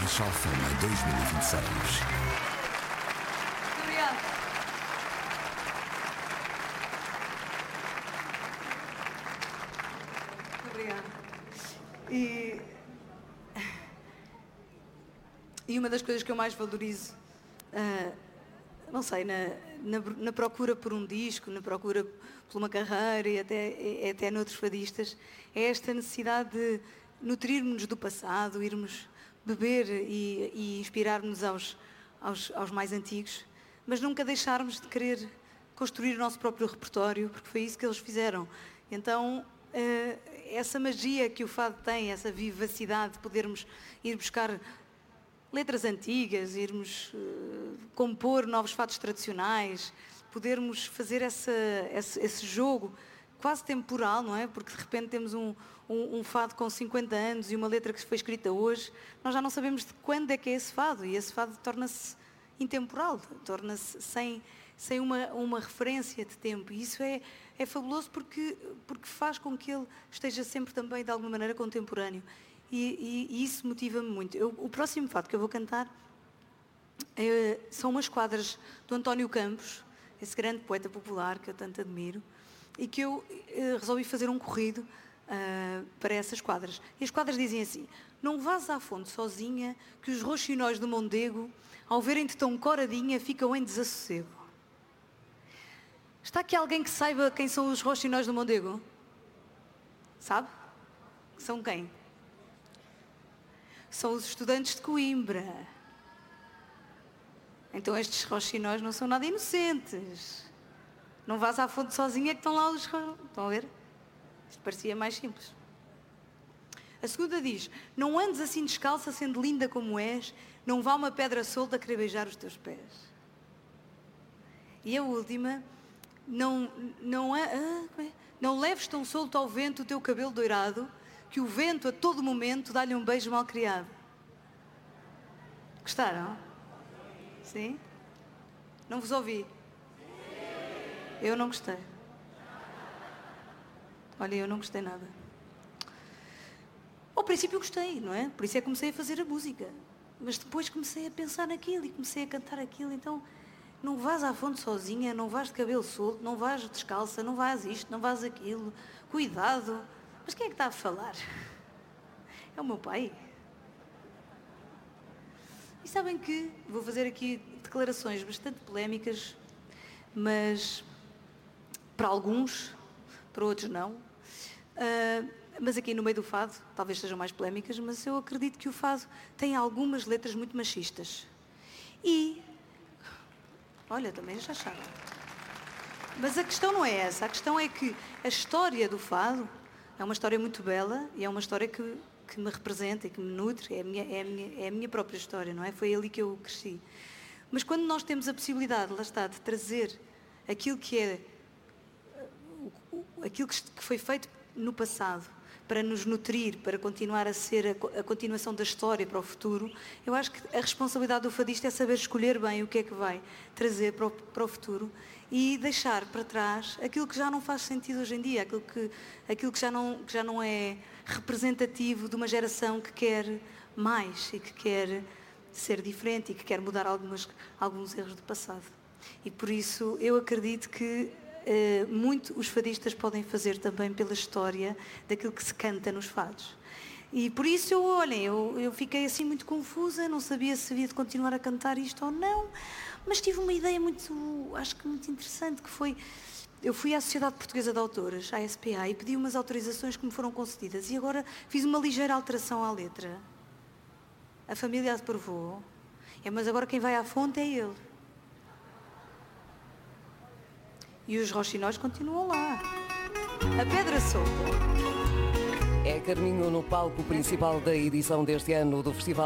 Marechal Fama 2026. Muito obrigada. Muito obrigada. E uma das coisas que eu mais valorizo, não sei, na procura por um disco, na procura por uma carreira e até noutros fadistas, é esta necessidade de nutrirmos do passado, irmos beber e inspirar-nos aos mais antigos, mas nunca deixarmos de querer construir o nosso próprio repertório, porque foi isso que eles fizeram. Então, essa magia que o fado tem, essa vivacidade de podermos ir buscar letras antigas, irmos compor novos fados tradicionais, podermos fazer esse jogo quase temporal, não é? Porque de repente temos um fado com 50 anos e uma letra que foi escrita hoje, nós já não sabemos de quando é que é esse fado, e esse fado torna-se intemporal, torna-se sem uma referência de tempo, e isso é fabuloso porque faz com que ele esteja sempre também de alguma maneira contemporâneo. E isso motiva-me muito. O próximo fado que eu vou cantar são umas quadras do António Campos, esse grande poeta popular que eu tanto admiro, e que eu resolvi fazer um corrido para essas quadras. E as quadras dizem assim: não vás à fonte sozinha, que os roxinóis do Mondego, ao verem-te tão coradinha, ficam em desassossego. Está aqui alguém que saiba quem são os roxinóis do Mondego? Sabe? São quem? São os estudantes de Coimbra. Então estes roxinóis não são nada inocentes. Não vás à fonte sozinha que estão lá os... Estão a ver? Isto parecia mais simples. A segunda diz: não andes assim descalça, sendo linda como és, não vá uma pedra solta querer beijar os teus pés. E a última: não leves tão solto ao vento o teu cabelo doirado, que o vento a todo momento dá-lhe um beijo mal criado. Gostaram? Sim? Não vos ouvi? Eu não gostei. Olha, eu não gostei nada. Ao princípio gostei, não é? Por isso é que comecei a fazer a música. Mas depois comecei a pensar naquilo e comecei a cantar aquilo. Então, não vás à fonte sozinha, não vás de cabelo solto, não vás descalça, não vás isto, não vás aquilo. Cuidado. Mas quem é que está a falar? É o meu pai. E sabem que vou fazer aqui declarações bastante polémicas, mas para alguns, para outros não. Mas aqui no meio do fado, talvez sejam mais polémicas, mas eu acredito que o fado tem algumas letras muito machistas. E, olha, também já achava. Mas a questão não é essa, a questão é que a história do fado é uma história muito bela e é uma história que me representa e que me nutre, é a minha própria história, não é? Foi ali que eu cresci. Mas quando nós temos a possibilidade, lá está, de trazer aquilo que é aquilo que foi feito no passado para nos nutrir, para continuar a ser a continuação da história para o futuro, eu acho que a responsabilidade do fadista é saber escolher bem o que é que vai trazer para o futuro e deixar para trás aquilo que já não faz sentido hoje em dia, aquilo que já não é representativo de uma geração que quer mais e que quer ser diferente e que quer mudar alguns erros do passado. E por isso eu acredito que muito os fadistas podem fazer também pela história daquilo que se canta nos fados. E por isso eu fiquei assim muito confusa, não sabia se havia de continuar a cantar isto ou não, mas tive uma ideia acho que muito interessante, que foi: eu fui à Sociedade Portuguesa de Autores, à SPA, e pedi umas autorizações que me foram concedidas, e agora fiz uma ligeira alteração à letra. A família aprovou, mas agora quem vai à fonte é ele. E os roxinóis continuam lá. A pedra solta. É Carminho no palco principal da edição deste ano do Festival